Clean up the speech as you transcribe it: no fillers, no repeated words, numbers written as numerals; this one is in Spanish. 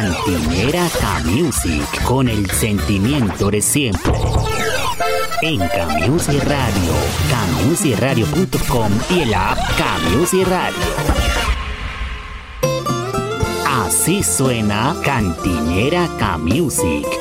Cantinera K-Music, con el sentimiento de siempre. En K-Music Radio, kmusicradio.com y el app K-Music Radio. Así suena Cantinera K-Music